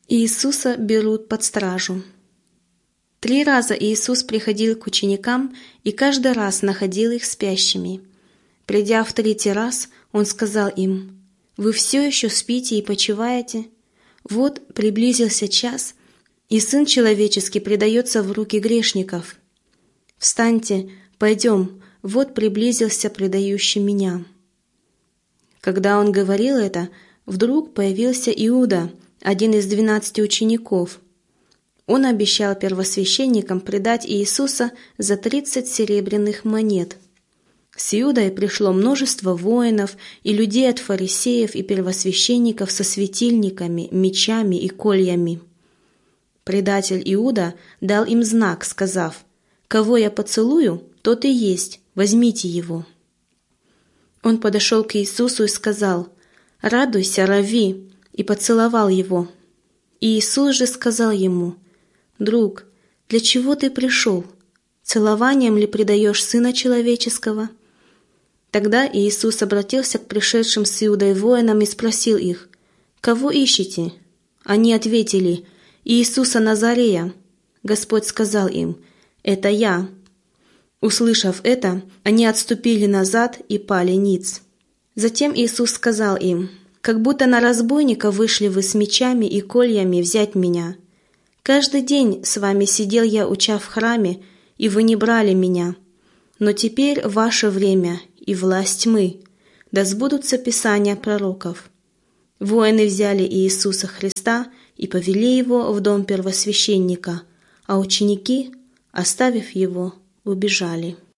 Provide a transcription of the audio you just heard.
Иисуса берут под стражу. 3 раза Иисус приходил к ученикам и каждый раз находил их спящими. Придя в 3-й раз, Он сказал им: «Вы все еще спите и почиваете? Вот приблизился час, и Сын Человеческий предается в руки грешников. Встаньте, пойдем, вот приблизился предающий Меня». Когда Он говорил это, вдруг появился Иуда, один из 12 учеников. Он обещал первосвященникам предать Иисуса за 30 серебряных монет. С Иудой пришло множество воинов и людей от фарисеев и первосвященников со светильниками, мечами и кольями. Предатель Иуда дал им знак, сказав: «Кого я поцелую, тот и есть, возьмите его». Он подошел к Иисусу и сказал: «Радуйся, Равви», и поцеловал его. И Иисус же сказал ему: «Друг, для чего ты пришел? Целованием ли предаешь Сына Человеческого?» Тогда Иисус обратился к пришедшим с Иудой воинам и спросил их: «Кого ищете?» Они ответили: «Иисуса Назарея». Господь сказал им: «Это я». Услышав это, они отступили назад и пали ниц. Затем Иисус сказал им: «Как будто на разбойника вышли вы с мечами и кольями взять меня. Каждый день с вами сидел я, уча в храме, и вы не брали меня. Но теперь ваше время и власть тьмы, да сбудутся писания пророков». Воины взяли Иисуса Христа и повели его в дом первосвященника, а ученики, оставив его, убежали.